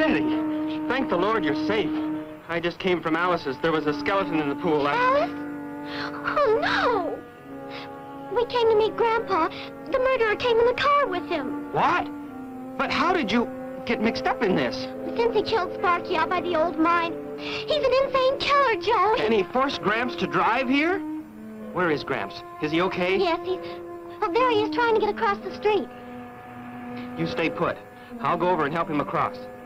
Eddie, thank the Lord you're safe. I just came from Alice's. There was a skeleton in the pool. Alice? Oh, no! We came to meet Grandpa. The murderer came in the car with him. What? But how did you get mixed up in this? Since he killed Sparky out by the old mine. He's an insane killer, Joe. And he forced Gramps to drive here? Where is Gramps? Is he okay? Yes, he's... Oh, there he is trying to get across the street. You stay put. I'll go over and help him across.